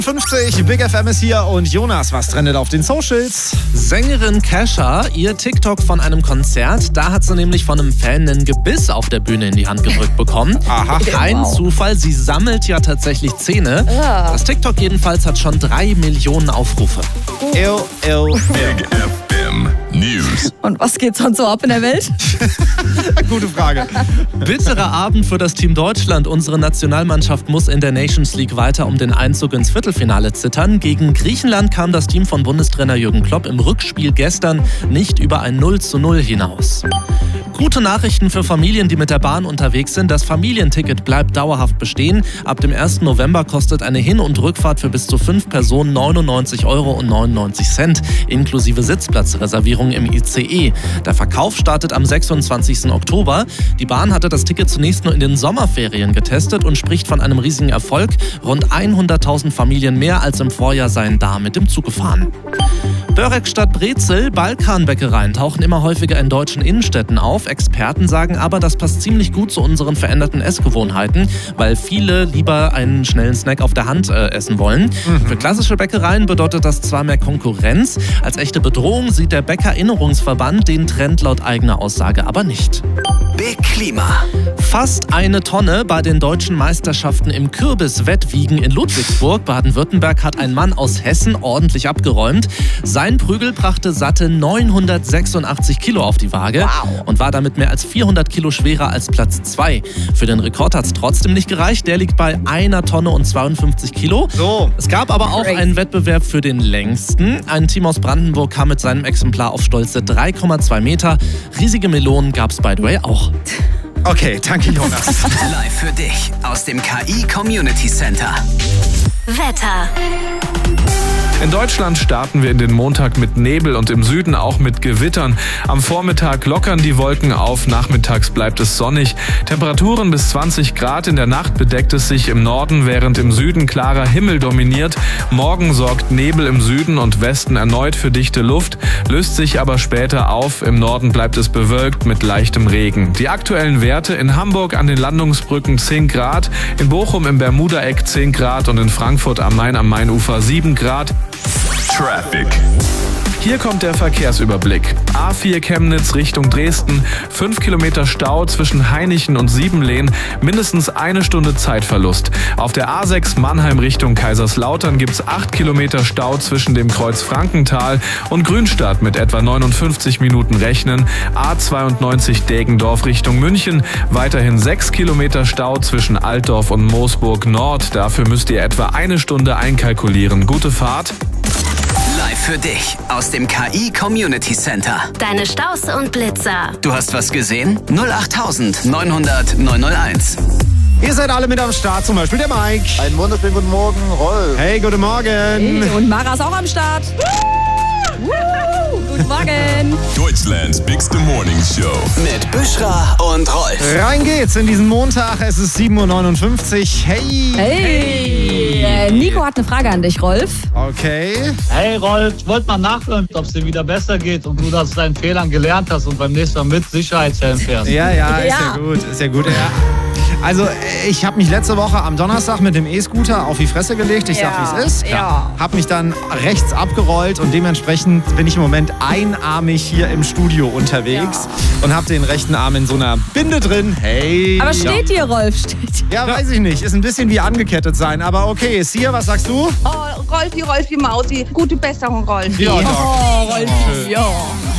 50, Big FM ist hier und Jonas, was trendet auf den Socials? Sängerin Kesha, ihr TikTok von einem Konzert, da hat sie nämlich von einem Fan einen Gebiss auf der Bühne in die Hand gedrückt bekommen. Aha. Kein Zufall, sie sammelt ja tatsächlich Zähne. Das TikTok jedenfalls hat schon 3 Millionen Aufrufe. Big FM News. Und was geht sonst so ab in der Welt? Gute Frage. Bitterer Abend für das Team Deutschland. Unsere Nationalmannschaft muss in der Nations League weiter um den Einzug ins Viertelfinale zittern. Gegen Griechenland kam das Team von Bundestrainer Jürgen Klopp im Rückspiel gestern nicht über ein 0:0 hinaus. Gute Nachrichten für Familien, die mit der Bahn unterwegs sind. Das Familienticket bleibt dauerhaft bestehen. Ab dem 1. November kostet eine Hin- und Rückfahrt für bis zu 5 Personen 99,99 € inklusive Sitzplatzreservierung im ICE. Der Verkauf startet am 26. Oktober. Die Bahn hatte das Ticket zunächst nur in den Sommerferien getestet und spricht von einem riesigen Erfolg. Rund 100.000 Familien mehr als im Vorjahr seien da mit dem Zug gefahren. Börek statt Brezel, Balkanbäckereien tauchen immer häufiger in deutschen Innenstädten auf. Experten sagen aber, das passt ziemlich gut zu unseren veränderten Essgewohnheiten, weil viele lieber einen schnellen Snack auf der Hand essen wollen. Für klassische Bäckereien bedeutet das zwar mehr Konkurrenz, als echte Bedrohung sieht der Bäckerinnungsverband den Trend laut eigener Aussage aber nicht. Big Klima. Fast 1 Tonne bei den deutschen Meisterschaften im Kürbiswettwiegen in Ludwigsburg, Baden-Württemberg, hat ein Mann aus Hessen ordentlich abgeräumt. Sein Prügel brachte satte 986 Kilo auf die Waage und war damit mehr als 400 Kilo schwerer als Platz 2. Für den Rekord hat es trotzdem nicht gereicht. Der liegt bei 1 Tonne und 52 Kilo. So. Es gab aber auch einen Wettbewerb für den längsten. Ein Team aus Brandenburg kam mit seinem Exemplar auf stolze 3,2 Meter. Riesige Melonen gab es by the way auch. Okay, danke Jonas. Live für dich aus dem KI Community Center. Wetter. In Deutschland starten wir in den Montag mit Nebel und im Süden auch mit Gewittern. Am Vormittag lockern die Wolken auf, nachmittags bleibt es sonnig. Temperaturen bis 20 Grad, in der Nacht bedeckt es sich im Norden, während im Süden klarer Himmel dominiert. Morgen sorgt Nebel im Süden und Westen erneut für dichte Luft, löst sich aber später auf. Im Norden bleibt es bewölkt mit leichtem Regen. Die aktuellen Werte: in Hamburg an den Landungsbrücken 10 Grad, in Bochum im Bermudaeck 10 Grad und in Frankfurt am Main am Mainufer 7 Grad. Traffic. Hier kommt der Verkehrsüberblick. A4 Chemnitz Richtung Dresden, 5 Kilometer Stau zwischen Hainichen und Siebenlehn, mindestens 1 Stunde Zeitverlust. Auf der A6 Mannheim Richtung Kaiserslautern gibt's 8 Kilometer Stau zwischen dem Kreuz Frankenthal und Grünstadt mit etwa 59 Minuten rechnen. A92 Deggendorf Richtung München, weiterhin 6 Kilometer Stau zwischen Altdorf und Moosburg Nord. Dafür müsst ihr etwa 1 Stunde einkalkulieren. Gute Fahrt. Live für dich aus dem KI Community Center. Deine Staus und Blitzer. Du hast was gesehen? 08000 900 901. Ihr seid alle mit am Start, zum Beispiel der Mike. Einen wunderschönen guten Morgen, Rolf. Hey, guten Morgen. Und Mara ist auch am Start. Guten Morgen. Deutschlands Bigste Morning Show. Mit Büschra und Rolf. Rein geht's in diesen Montag, es ist 7:59 Uhr. Hey. Nico hat eine Frage an dich, Rolf. Okay. Hey Rolf, ich wollte mal nachhören, ob es dir wieder besser geht und du aus deinen Fehlern gelernt hast und beim nächsten Mal mit Sicherheitshelm fährst. Ja, ist ja gut, ist ja gut. Ja. Also, ich habe mich letzte Woche am Donnerstag mit dem E-Scooter auf die Fresse gelegt. Ich sag, wie es ist. Ja. Hab mich dann rechts abgerollt und dementsprechend bin ich im Moment einarmig hier im Studio unterwegs und habe den rechten Arm in so einer Binde drin. Hey. Aber steht dir, Rolf? Steht dir. Ja, weiß ich nicht. Ist ein bisschen wie angekettet sein, aber okay. Sia, was sagst du? Oh, Rolfi Mausi, gute Besserung, Rolfi. Ja, Oh, Rolf. Ja.